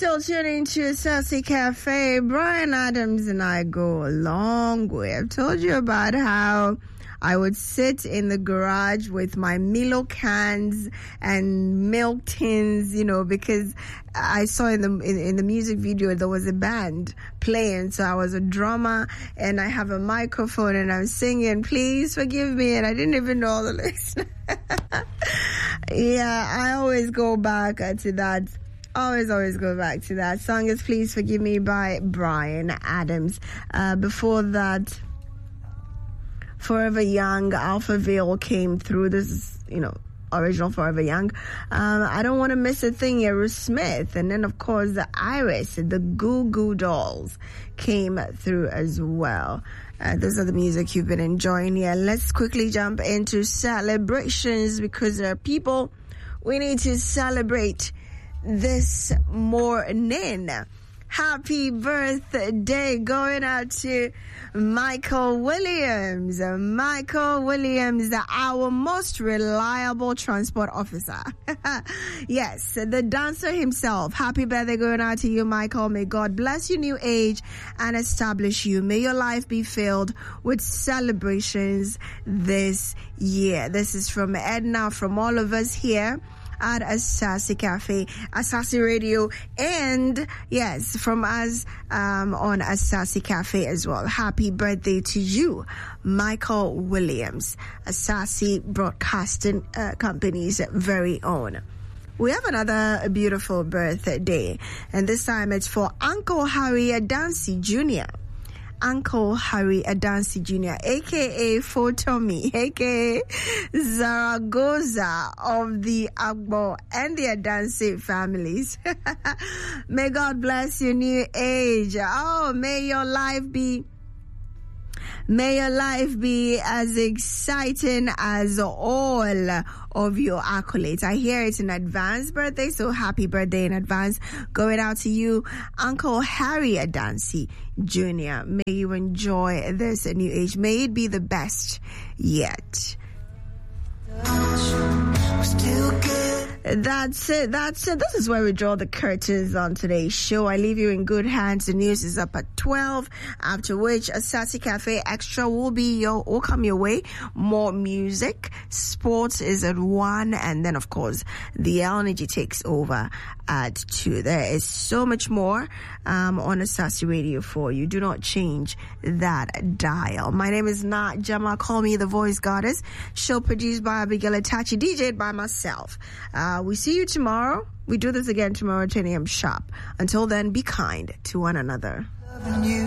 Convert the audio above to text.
still tuning to Sassy Cafe. Brian Adams and I go a long way. I've told you about how I would sit in the garage with my Milo cans and milk tins, you know, because I saw in the music video there was a band playing, so I was a drummer and I have a microphone and I'm singing, please forgive me, and I didn't even know all the lyrics. Yeah, I always go back to that. Always go back to that. Song is Please Forgive Me by Brian Adams. Before that, Forever Young, Alphaville came through. This is, you know, original Forever Young. I Don't Want to Miss a Thing, Aerosmith. And then, of course, the Iris, the Goo Goo Dolls came through as well. Those are the music you've been enjoying here. Let's quickly jump into celebrations because there are people we need to celebrate this morning. Happy birthday going out to Michael Williams. Michael Williams, our most reliable transport officer. Yes, the dancer himself. Happy birthday going out to you, Michael. May God bless your new age and establish you. May your life be filled with celebrations this year. This is from Edna, from all of us here at Asasi Cafe, Asasi Radio, and yes, from us on Asasi Cafe as well. Happy birthday to you, Michael Williams, Asasi Broadcasting Company's very own. We have another beautiful birthday, and this time it's for Uncle Harry Adansi Jr. Uncle Harry Adansi Jr., a.k.a. Photomi, a.k.a. Zaragoza of the Agbo and the Adansi families. May God bless your new age. Oh, may your life be as exciting as all of your accolades. I hear it's an advanced birthday, so happy birthday in advance going out to you, Uncle Harry Adansi Jr. May you enjoy this new age. May it be the best yet. That's it. This is where we draw the curtains on today's show. I leave you in good hands. The news is up at 12, after which a Sassy Cafe Extra will come your way. More music. Sports is at 1, and then, of course, the energy takes over at 2. There is so much more on a Sassy Radio for you. Do not change that dial. My name is Nat Jama. Call me the Voice Goddess. Show produced by Abigail Atachi, DJ'd by myself. We see you tomorrow. We do this again tomorrow at 10 a.m. sharp. Until then, be kind to one another.